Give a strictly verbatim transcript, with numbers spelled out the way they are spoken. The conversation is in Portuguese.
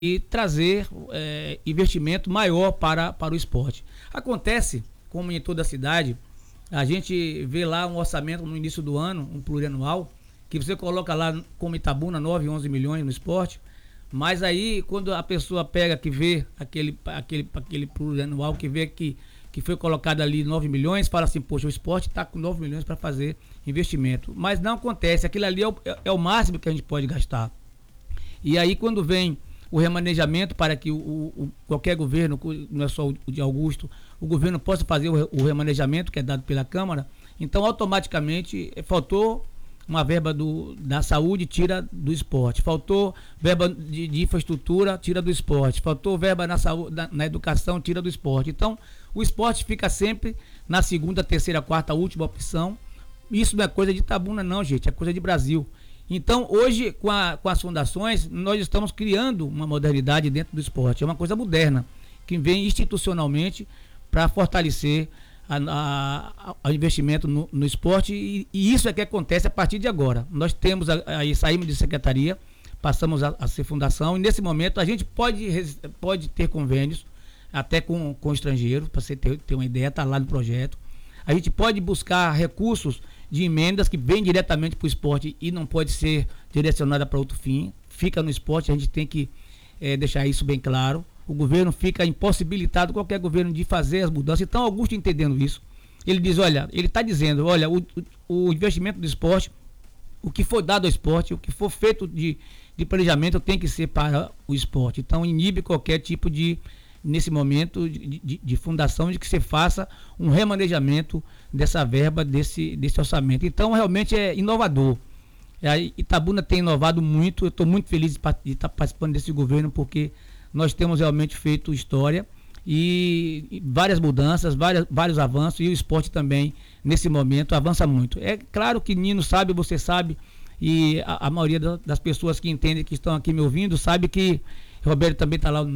e trazer é, investimento maior para, para o esporte. Acontece, como em toda a cidade, a gente vê lá um orçamento no início do ano, um plurianual, que você coloca lá como Itabuna nove, onze milhões no esporte, mas aí quando a pessoa pega que vê aquele, aquele, aquele plurianual, que vê que, que foi colocado ali nove milhões, fala assim, poxa, o esporte está com nove milhões para fazer investimento. Mas não acontece, aquilo ali é o, é o máximo que a gente pode gastar. E aí quando vem o remanejamento para que o, o, qualquer governo, não é só o de Augusto, o governo possa fazer o, o remanejamento que é dado pela Câmara, então automaticamente faltou uma verba do, da saúde, tira do esporte, faltou verba de, de infraestrutura, tira do esporte, faltou verba na, saúde, na, na educação, tira do esporte. Então o esporte fica sempre na segunda, terceira, quarta, última opção. Isso não é coisa de Itabuna não, gente, é coisa de Brasil. Então, hoje, com, a, com as fundações, nós estamos criando uma modernidade dentro do esporte. É uma coisa moderna, que vem institucionalmente para fortalecer o investimento no, no esporte. E, e isso é que acontece a partir de agora. Nós temos, aí saímos de secretaria, passamos a, a ser fundação, e nesse momento a gente pode, pode ter convênios, até com, com estrangeiro, para você ter, ter uma ideia, está lá no projeto. A gente pode buscar recursos de emendas que vêm diretamente para o esporte e não pode ser direcionada para outro fim. Fica no esporte, a gente tem que é, deixar isso bem claro. O governo fica impossibilitado, qualquer governo, de fazer as mudanças. Então, Augusto, entendendo isso, ele diz, olha, ele está dizendo, olha, o, o, o investimento do esporte, o que for dado ao esporte, o que for feito de, de planejamento tem que ser para o esporte. Então, inibe qualquer tipo de, nesse momento de, de, de fundação, de que se faça um remanejamento dessa verba, desse, desse orçamento. Então, realmente é inovador. A Itabuna tem inovado muito, eu estou muito feliz de estar participando desse governo, porque nós temos realmente feito história e, e várias mudanças, várias, vários avanços, e o esporte também, nesse momento, avança muito. É claro que Nino sabe, você sabe, e a, a maioria das pessoas que entendem, que estão aqui me ouvindo, sabe que Roberto também está lá